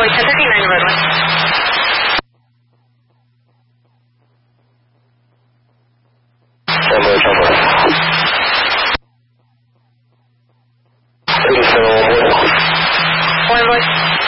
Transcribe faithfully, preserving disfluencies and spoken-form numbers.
Envoy ten thirty-nine roadway. Envoy ten eighty-seven one one. Envoy.